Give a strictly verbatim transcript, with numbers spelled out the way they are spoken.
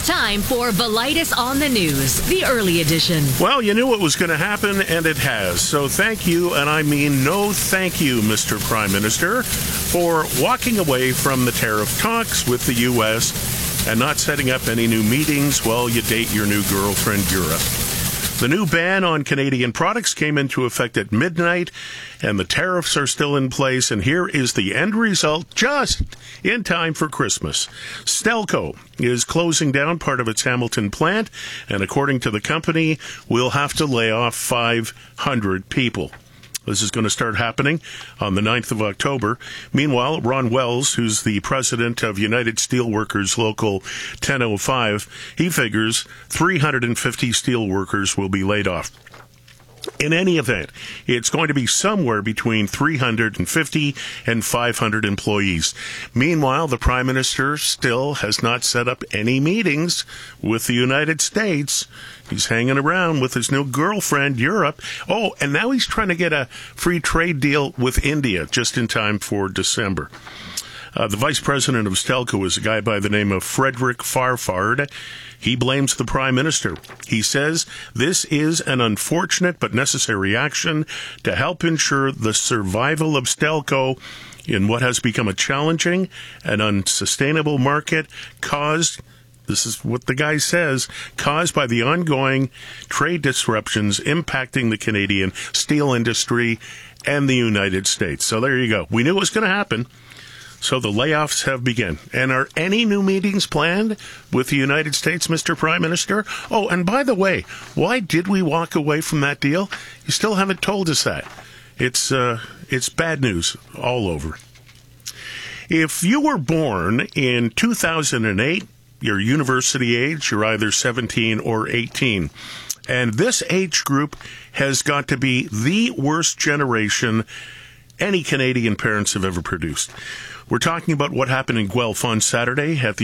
It's time for Velitis on the News, the early edition. Well, you knew it was going to happen, and it has. So thank you, and I mean no thank you, Mister Prime Minister, for walking away from the tariff talks with the U S and not setting up any new meetings while you date your new girlfriend, Europe. The new ban on Canadian products came into effect at midnight, and the tariffs are still in place, and here is the end result just in time for Christmas. Stelco is closing down part of its Hamilton plant, and according to the company, will have to lay off five hundred people. This is going to start happening on the ninth of October. Meanwhile, Ron Wells, who's the president of United Steelworkers Local ten oh five, he figures three hundred fifty steelworkers will be laid off. In any event, it's going to be somewhere between three hundred fifty and five hundred employees. Meanwhile, the Prime Minister still has not set up any meetings with the United States. He's hanging around with his new girlfriend, Europe. Oh, and now he's trying to get a free trade deal with India just in time for December. Uh, the vice president of Stelco is a guy by the name of Frederick Farfard. He blames the prime minister. He says this is an unfortunate but necessary action to help ensure the survival of Stelco in what has become a challenging and unsustainable market caused, this is what the guy says, caused by the ongoing trade disruptions impacting the Canadian steel industry and the United States. So there you go. We knew it was going to happen. So the layoffs have begun. And are any new meetings planned with the United States, Mister Prime Minister? Oh, and by the way, why did we walk away from that deal? You still haven't told us that. It's uh, it's bad news all over. If you were born in two thousand eight, your university age, you're either seventeen or eighteen. And this age group has got to be the worst generation any Canadian parents have ever produced. We're talking about what happened in Guelph on Saturday at the